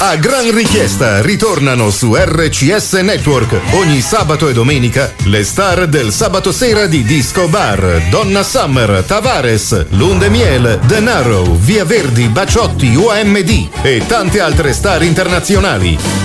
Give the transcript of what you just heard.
A gran richiesta ritornano su RCS Network ogni sabato e domenica le star del sabato sera di Disco Bar: Donna Summer, Tavares, Lunde Miel, Denaro, Via Verdi, Baciotti, OMD e tante altre star internazionali.